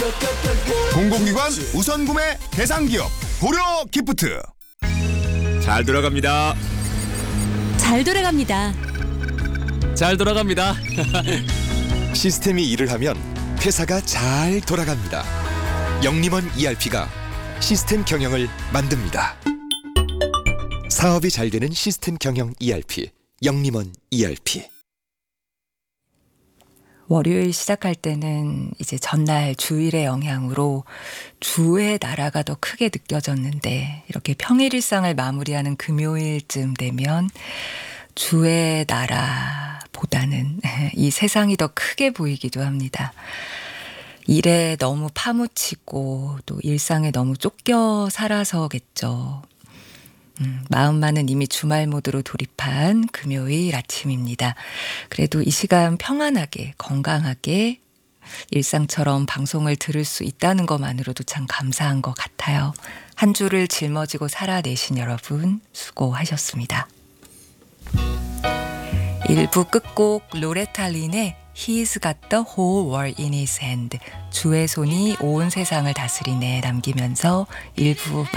공공기관 우선 구매 대상기업 고려 기프트. 잘 돌아갑니다. 잘 돌아갑니다. 잘 돌아갑니다. 시스템이 일을 하면 회사가 잘 돌아갑니다. 영림원 ERP가 시스템 경영을 만듭니다. 사업이 잘 되는 시스템 경영 ERP, 영림원 ERP. 월요일 시작할 때는 이제 전날 주일의 영향으로 주의 나라가 더 크게 느껴졌는데, 이렇게 평일 일상을 마무리하는 금요일쯤 되면 주의 나라보다는 이 세상이 더 크게 보이기도 합니다. 일에 너무 파묻히고 또 일상에 너무 쫓겨 살아서겠죠. 마음만은 이미 주말 모드로 돌입한 금요일 아침입니다. 그래도 이 시간 평안하게 건강하게 일상처럼 방송을 들을 수 있다는 것만으로도 참 감사한 것 같아요. 한 주를 짊어지고 살아내신 여러분 수고하셨습니다. 1부 끝곡 로레타 린의 He's got the whole world in his hand, 주의 손이 온 세상을 다스리네 남기면서 1부